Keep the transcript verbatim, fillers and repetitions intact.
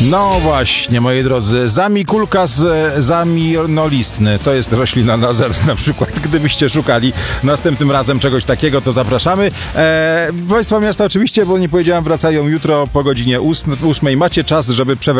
No właśnie, moi drodzy, zamikulkas zamirnolistny, to jest roślina na Z na przykład. Gdybyście szukali następnym razem czegoś takiego, to zapraszamy. E, Państwa miasta oczywiście, bo nie powiedziałem, wracają jutro po godzinie ósmej. Macie czas, żeby przewrócić